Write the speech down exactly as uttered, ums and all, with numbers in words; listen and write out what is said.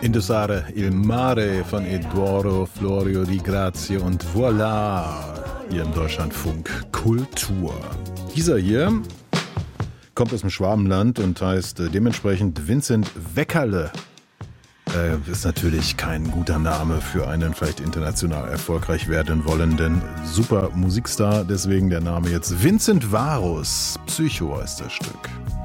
Indossare il mare von Eduardo Florio Di Grazia und voilà, hier im Deutschlandfunk Kultur. Dieser hier kommt aus dem Schwabenland und heißt äh, dementsprechend Vincent Weckerle. Äh, ist natürlich kein guter Name für einen vielleicht international erfolgreich werden wollenden super Musikstar. Deswegen der Name jetzt Vincent Varus. Psycho heißt das Stück.